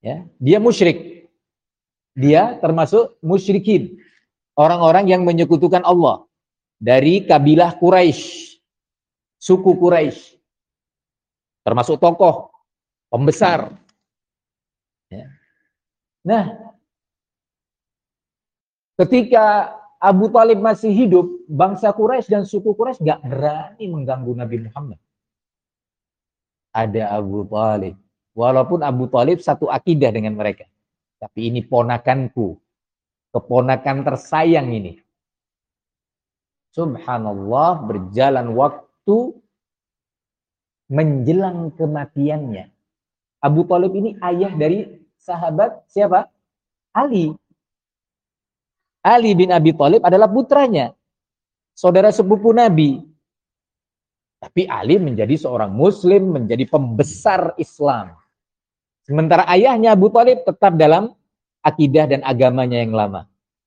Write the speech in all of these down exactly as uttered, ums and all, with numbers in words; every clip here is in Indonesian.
Ya, dia musyrik. Dia termasuk musyrikin. Orang-orang yang menyekutukan Allah dari kabilah Quraisy, suku Quraisy. Termasuk tokoh, pembesar. Ya. Nah, ketika Abu Thalib masih hidup, bangsa Quraisy dan suku Quraisy gak berani mengganggu Nabi Muhammad. Ada Abu Thalib. Walaupun Abu Thalib satu akidah dengan mereka. Tapi ini ponakanku. Keponakan tersayang ini. Subhanallah, berjalan waktu menjelang kematiannya. Abu Thalib ini ayah dari sahabat siapa? Ali. Ali bin Abi Thalib adalah putranya. Saudara sepupu Nabi. Tapi Ali menjadi seorang muslim, menjadi pembesar Islam. Sementara ayahnya Abu Thalib tetap dalam akidah dan agamanya yang lama.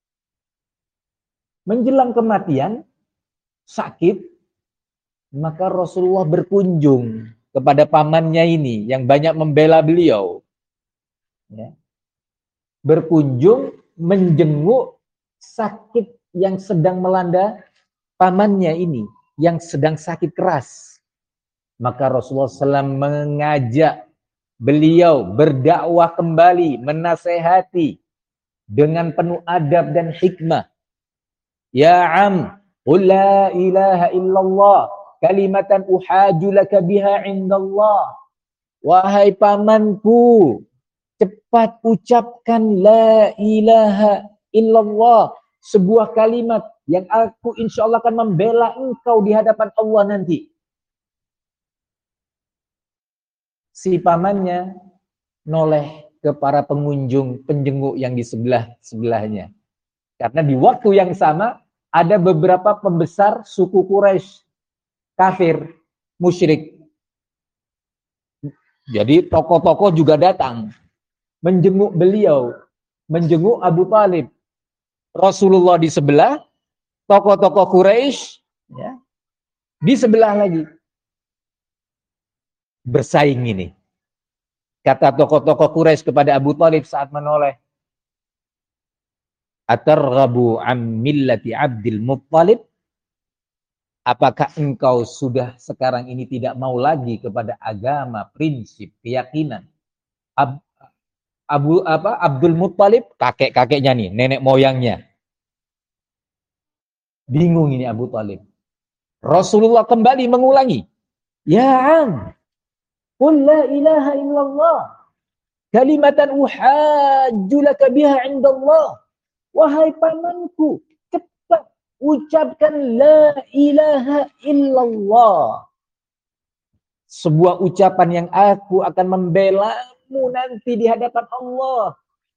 Menjelang kematian, sakit, maka Rasulullah berkunjung kepada pamannya ini yang banyak membela beliau. Ya. Berkunjung, menjenguk sakit yang sedang melanda pamannya ini, yang sedang sakit keras. Maka Rasulullah shallallahu alaihi wasallam mengajak beliau berdakwah kembali, menasehati dengan penuh adab dan hikmah. Ya am, qul la ilaha illallah, kalimatan uhaju laka biha indallah. Wahai pamanku, cepat ucapkan la ilaha illallah, sebuah kalimat yang aku insya Allah akan membela engkau di hadapan Allah nanti. Si pamannya noleh ke para pengunjung, penjenguk yang di sebelah-sebelahnya. Karena di waktu yang sama, ada beberapa pembesar suku Quraisy, kafir, musyrik. Jadi tokoh-tokoh juga datang, menjenguk beliau, menjenguk Abu Thalib. Rasulullah di sebelah, tokoh-tokoh Quraisy ya, di sebelah lagi. Bersaing ini. Kata tokoh-tokoh Quraisy kepada Abu Thalib saat menoleh, atarghabu am millati Abdul Muttalib? Apakah engkau sudah sekarang ini tidak mau lagi kepada agama, prinsip, keyakinan Ab, Abu apa Abdul Muttalib, kakek-kakeknya nih, nenek moyangnya. Bingung ini Abu Thalib. Rasulullah kembali mengulangi, ya am, qul la ilaha illallah, kalimatan uhajju laka biha indallah. Wahai pamanku, cepat ucapkan la ilaha illallah. Sebuah ucapan yang aku akan membelamu nanti di hadapan Allah.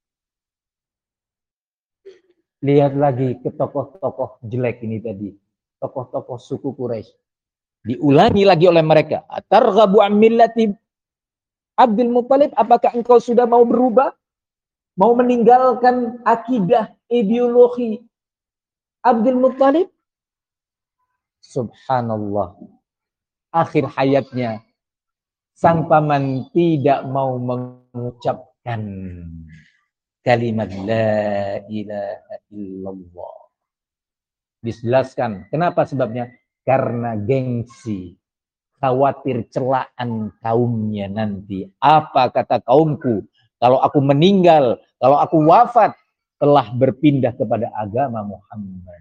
Lihat lagi ke tokoh-tokoh jelek ini tadi. Tokoh-tokoh suku Quraisy. Diulangi lagi oleh mereka. Atarghabu an millati Abdul Muttalib, apakah engkau sudah mau berubah? Mau meninggalkan akidah, ideologi Abdul Muttalib? Subhanallah. Akhir hayatnya, sang paman tidak mau mengucapkan kalimat la ilaha illallah. Dijelaskan. Kenapa sebabnya? Karena gengsi. Khawatir celaan kaumnya nanti. Apa kata kaumku? Kalau aku meninggal, kalau aku wafat, telah berpindah kepada agama Muhammad.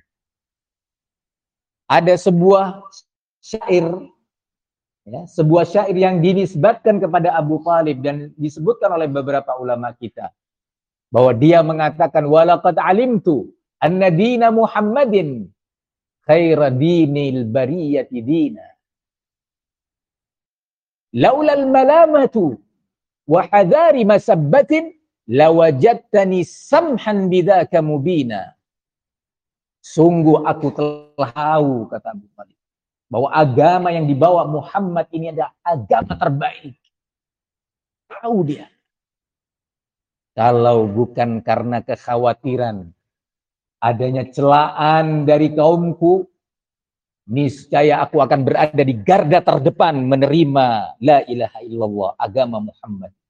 Ada sebuah syair, ya, sebuah syair yang dinisbatkan kepada Abu Thalib dan disebutkan oleh beberapa ulama kita, bahwa dia mengatakan, walaqad alimtu anna dina Muhammadin khaira dinil bariyati dina. Laulal malamatu wa hadari masabbatin lawajadtani samhan bidzaka mubina. Sungguh aku telah tahu, kata Abu Thalib, bahwa agama yang dibawa Muhammad ini adalah agama terbaik. Tahu dia. Kalau bukan karena kekhawatiran adanya celaan dari kaumku, niscaya aku akan berada di garda terdepan menerima la ilaha illallah, agama Muhammad.